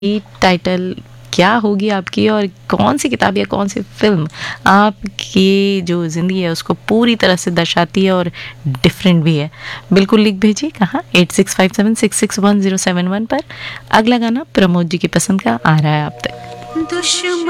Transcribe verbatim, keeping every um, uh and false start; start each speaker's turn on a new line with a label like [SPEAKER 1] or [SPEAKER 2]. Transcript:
[SPEAKER 1] Title क्या होगी आपकी, और कौन सी किताब या कौन सी फिल्म आपकी जो ज़िंदगी है उसको पूरी तरह से दर्शाती है और डिफरेंट भी है। बिल्कुल लिख भेजिए। कहाँ? Eight six five seven six six one zero seven one पर। अगला गाना प्रमोद जी की पसंद का आ रहा है आप तक।
[SPEAKER 2] दुश्मन